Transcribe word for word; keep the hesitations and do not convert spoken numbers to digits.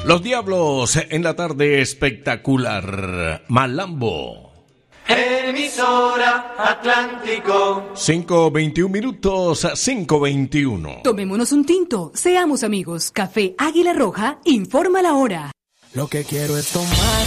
Los Diablos en la tarde espectacular. Malambo. Emisora Atlántico. cinco veintiún minutos, cinco veintiuno. Tomémonos un tinto, seamos amigos. Café Águila Roja informa la hora. Lo que quiero es tomar